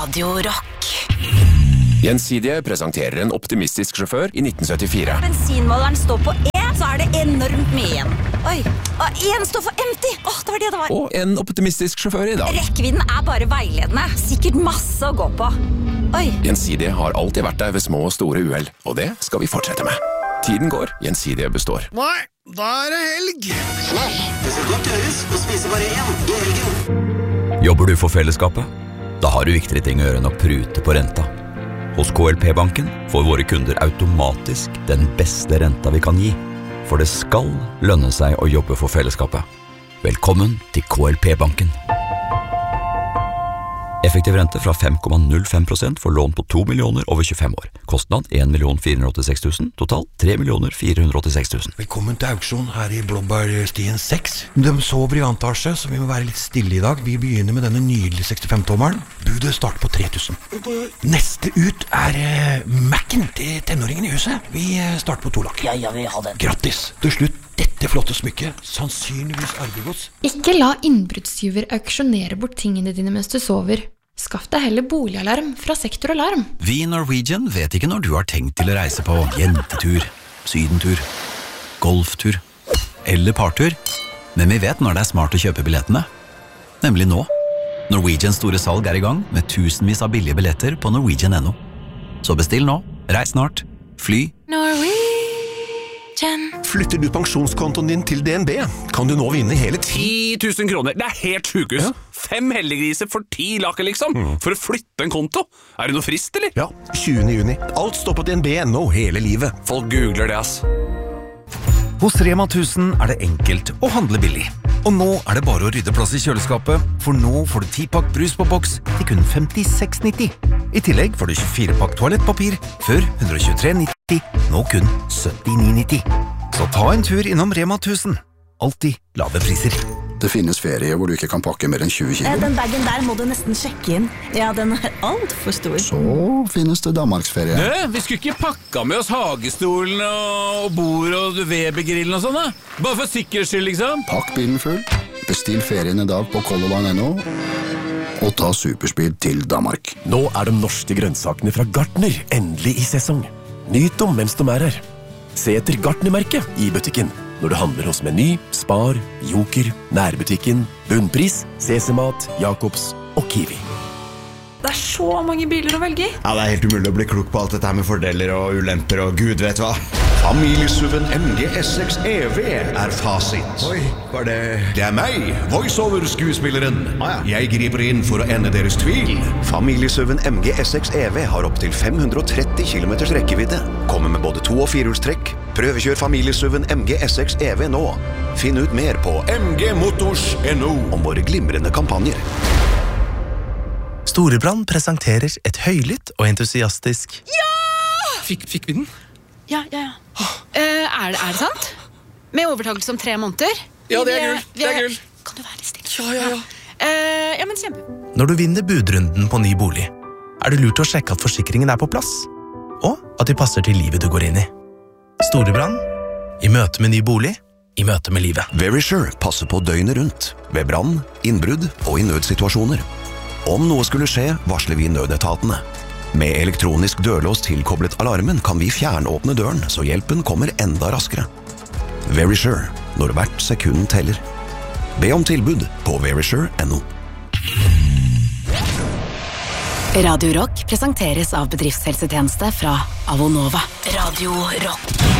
Radio Rock. Gjensidige presenterer en optimistisk sjåfør i 1974. Bensinmåleren står på E, så det enormt mye igjen. Oi, og en står for empty. Det var det var. Og en optimistisk sjåfør i dag. Rekkevidden bare veiledende. Sikkert masse å gå på. Oi. Gjensidige har alltid vært der ved små og store uheld, og det skal vi fortsette med. Tiden går, Gjensidige består. Nei, da det helg. Det skal godt gjøres å spise bare én i helgen. Jobber du for fellesskapet? Da har du viktigere ting å gjøre enn å prute på renta. Hos KLP-banken får våre kunder automatisk den beste renta vi kan gi. For det skal lønne seg å jobbe for fellesskapet. Velkommen til KLP-banken. Effektiv rente fra 5,05% for lån på 2 millioner over 25 år. Kostnad 1 486 000, total 3 486 000. Velkommen til auksjon her i Blåbærstien 6. De sover i antasje, så vi må være litt stille i dag. Vi begynner med denne nydelige 65-tommeren. Budet starter på 3000. Neste ut Mac-en til tenåringen i huset. Vi starter på 2 lakk. Ja, vi har den. Grattis. Til slutt dette flotte smykket. Sannsynligvis arvegods. Ikke la innbruddstyver auksjonere bort tingene dine mens du sover. Skaff deg heller boligalarm fra Sektor Alarm. Vi i Norwegian vet ikke når du har tenkt til å reise på jentetur, sydentur, golftur eller partur, men vi vet når det smart å kjøpe billettene. Nemlig nå. Norwegians store salg i gang med tusenvis av billige billetter på norwegian.no. Så bestill nå, reis snart, fly. Norwegian. Flytter du pensjonskontoen din til DNB, kan du nå vinne hele 10 000 kroner. Det helt sjukehus. 5 heldiggriser for 10 laker liksom. For å flytte en konto. Det noe frist, eller? Ja, 20. juni. Alt står på DNB.no hele livet. Folk googler det, ass. Hos Rema 1000 det enkelt å handle billig. Og nå det bare å rydde plass i kjøleskapet, for nå får du 10-pakk brus på boks til kun 56,90. I tillegg får du 24-pakk toalettpapir før 123,90, nå kun 79,90. Så ta en tur innom Rema 1000. Alltid lave priser. Det finnes ferie hvor du ikke kan pakke mer enn 20 kilo. Den bagen der må du nesten sjekke inn. Ja, den alt for stor. Så finnes det Danmarksferie. Vi skulle ikke pakka med oss hagestolen og bord og Weber-grillen og sånn da? Bare for sikkerhets skyld, liksom. Pakk bilen full, bestill ferien i dag på colorline.no og ta superspeed til Danmark. Nå de norske grønnsakene fra Gartner endelig i sesong. Nyt dem mens de her. Se etter Gartner-merket i butikken. Når du handler hos Meny, Spar, Joker, Nærbutikken, Bunnpris, CC-mat, Jacobs og Kiwi. Det så mange biler å velge i. Ja, det helt umulig å bli klok på alt dette her med fordeler og ulemper og gud vet hva. Familiesuven MG S6 EV fasit. Oi, var det... Det meg, voiceover-skuespilleren. Jeg griper inn for å ende deres tvil. Familiesuven MG S6 EV har opp til 530 km rekkevidde. Kommer med både 2- og 4-hjulstrekk. Prøvekjør familiesuven MG S6 EV nå. Finn ut mer på mgmotors.no om våre glimrende kampanjer. Storebrand presenterer et høylytt og entusiastisk... Ja! Fikk vi den? Ja. Det sant? Med overtakelse om 3 måneder? Ja, det gull. Kan du være litt stille? Ja. Men kjempe. Når du vinner budrunden på ny bolig, det lurt å sjekke at forsikringen på plass, og at de passer til livet du går inn i. Storebrand, i møte med ny bolig, i møte med livet. Verisure passer på døgnet rundt, ved brann, innbrudd og i nødsituasjoner. Om noe skulle skje, varsler vi nødetatene. Med elektronisk dørlås tilkoblet alarmen kan vi fjernåpne døren, så hjelpen kommer enda raskere. Verisure, når hvert sekund teller. Be om tilbud på verisure.no. Radio Rock presenteres av bedriftshelsetjeneste fra Avonova. Radio Rock.